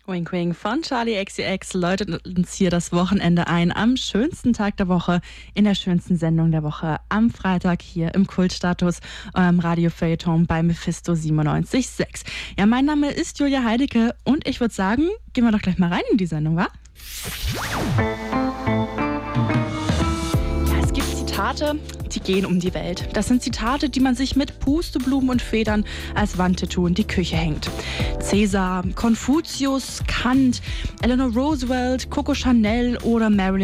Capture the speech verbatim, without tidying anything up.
Wink Wink von Charlie X C X läutet uns hier das Wochenende ein. Am schönsten Tag der Woche, in der schönsten Sendung der Woche. Am Freitag hier im Kultstatus, eurem Radio-Feuilleton bei Mephisto siebenundneunzig Komma sechs. Ja, mein Name ist Julia Heidecke und ich würde sagen, gehen wir doch gleich mal rein in die Sendung, wa? Ja, es gibt Zitate, die gehen um die Welt. Das sind Zitate, die man sich mit Pusteblumen und Federn als Wandtattoo in die Küche hängt. Cäsar, Konfuzius, Kant, Eleanor Roosevelt, Coco Chanel oder Marilyn